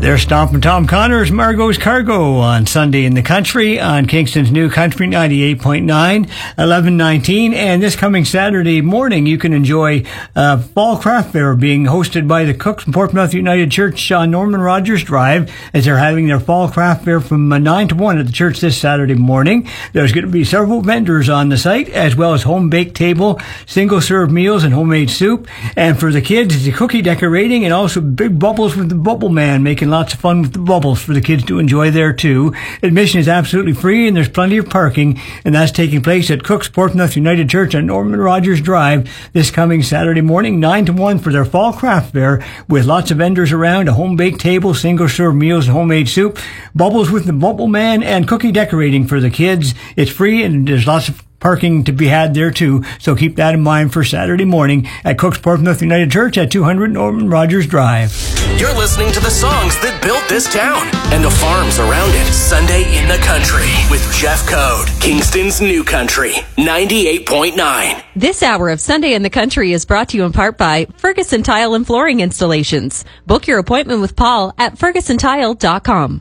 They're stomping Tom Connors, Margot's Cargo on Sunday in the Country on Kingston's New Country 98.9, 1119. And this coming Saturday morning, you can enjoy Fall Craft Fair being hosted by the Cooks and Portsmouth United Church on Norman Rogers Drive, as they're having their Fall Craft Fair from 9 to 1 at the church this Saturday morning. There's going to be several vendors on the site, as well as home-baked table, single-serve meals, and homemade soup. And for the kids, it's a cookie decorating and also big bubbles with the Bubble Man, making lots of fun with the bubbles for the kids to enjoy there too. Admission is absolutely free and there's plenty of parking, and that's taking place at Cooks Portsmouth United Church on Norman Rogers Drive this coming Saturday morning, 9 to 1 for their Fall Craft Fair, with lots of vendors around, a home-baked table, single-serve meals, and homemade soup, bubbles with the Bubble Man, and cookie decorating for the kids. It's free and there's lots of parking to be had there too, so keep that in mind for Saturday morning at Cooks Portsmouth United Church at 200 Norman Rogers Drive. You're listening to the songs that built this town and the farms around it. Sunday in the Country with Jeff Code, Kingston's New Country 98.9. This hour of Sunday in the Country is brought to you in part by Ferguson Tile and Flooring Installations. Book your appointment with Paul at fergusontile.com.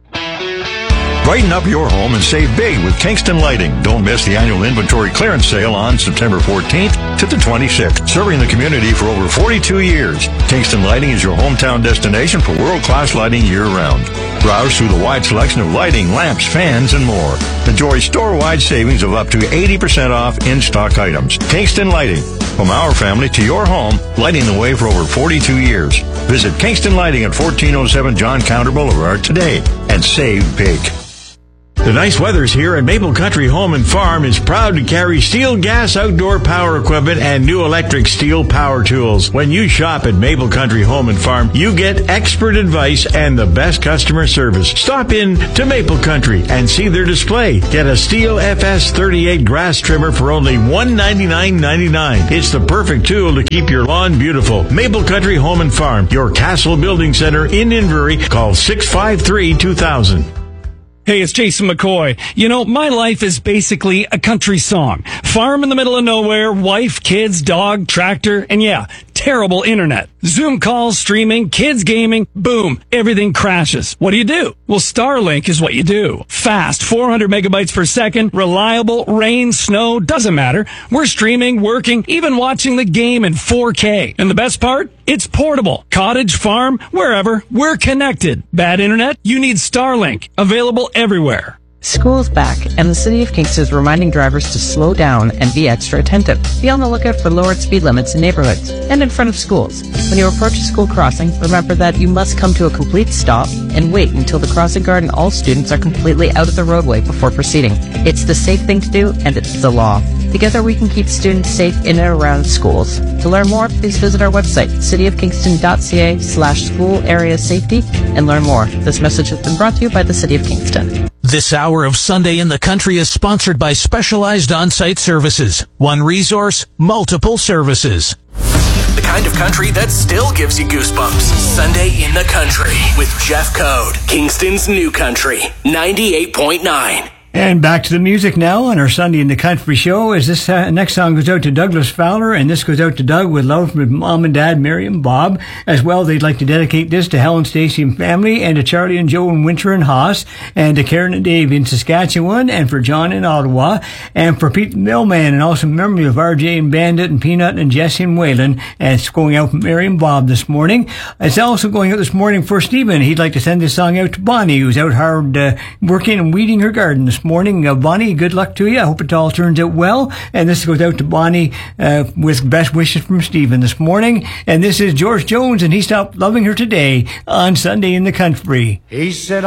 Brighten up your home and save big with Kingston Lighting. Don't miss the annual inventory clearance sale on September 14th to the 26th. Serving the community for over 42 years, Kingston Lighting is your hometown destination for world-class lighting year-round. Browse through the wide selection of lighting, lamps, fans, and more. Enjoy store-wide savings of up to 80% off in-stock items. Kingston Lighting. From our family to your home, lighting the way for over 42 years. Visit Kingston Lighting at 1407 John Counter Boulevard today and save big. The nice weather's here, and Maple Country Home and Farm is proud to carry steel gas outdoor power equipment and new electric steel power tools. When you shop at Maple Country Home and Farm, you get expert advice and the best customer service. Stop in to Maple Country and see their display. Get a Steel FS38 grass trimmer for only $199.99. It's the perfect tool to keep your lawn beautiful. Maple Country Home and Farm, your Castle Building Center in Inverie. Call 653-2000. Hey, it's Jason McCoy. You know, my life is basically a country song. Farm in the middle of nowhere, wife, kids, dog, tractor, and yeah, terrible internet. Zoom calls, streaming, kids gaming, boom, everything crashes. What do? Well, Starlink is what you do. Fast, 400 megabytes per second, reliable, rain, snow, doesn't matter. We're streaming, working, even watching the game in 4K. And the best part? It's portable. Cottage, farm, wherever, we're connected. Bad internet? You need Starlink. Available everywhere. School's back, and the City of Kingston is reminding drivers to slow down and be extra attentive. Be on the lookout for lowered speed limits in neighborhoods and in front of schools. When you approach a school crossing, remember that you must come to a complete stop and wait until the crossing guard and all students are completely out of the roadway before proceeding. It's the safe thing to do, and it's the law. Together we can keep students safe in and around schools. To learn more, please visit our website, cityofkingston.ca/school area safety, and learn more. This message has been brought to you by the City of Kingston. This hour of Sunday in the Country is sponsored by Specialized On-Site Services. One resource, multiple services. The kind of country that still gives you goosebumps. Sunday in the Country with Jeff Code, Kingston's New Country 98.9. And back to the music now on our Sunday in the Country show, as this next song goes out to Douglas Fowler, and this goes out to Doug with love from Mom and Dad, Mary and Bob. As well, they'd like to dedicate this to Helen, Stacy, and family, and to Charlie and Joe in Winter and Haas, and to Karen and Dave in Saskatchewan, and for John in Ottawa, and for Pete the Millman, and also memory of RJ and Bandit and Peanut and Jesse and Waylon. And it's going out from Mary and Bob this morning. It's also going out this morning for Stephen. He'd like to send this song out to Bonnie, who's out hard working and weeding her garden this morning. Bonnie, good luck to you. I hope it all turns out well. And this goes out to Bonnie with best wishes from Stephen this morning. And this is George Jones, and He Stopped Loving Her Today on Sunday in the Country. He said,